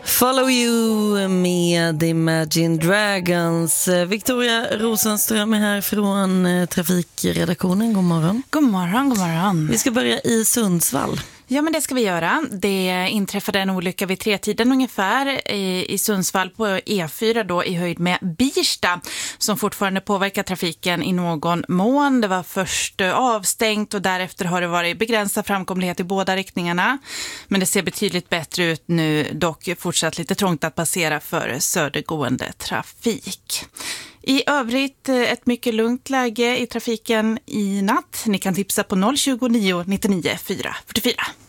Follow You med Imagine Dragons. Victoria Rosenström är här från trafikredaktionen. God morgon. God morgon, god morgon. Vi ska börja i Sundsvall. Ja, men det ska vi göra. Det inträffade en olycka vid 3-tiden ungefär i Sundsvall på E4 då i höjd med Birsta som fortfarande påverkar trafiken i någon mån. Det var först avstängt och därefter har det varit begränsad framkomlighet i båda riktningarna. Men det ser betydligt bättre ut nu, dock fortsatt lite trångt att passera för södergående trafik. I övrigt ett mycket lugnt läge i trafiken i natt. Ni kan tipsa på 029 99 444.